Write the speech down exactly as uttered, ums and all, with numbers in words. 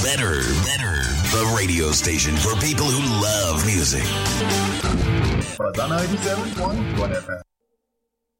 Better, better. The radio station for people who love music. Baza ninety-seven point one F M.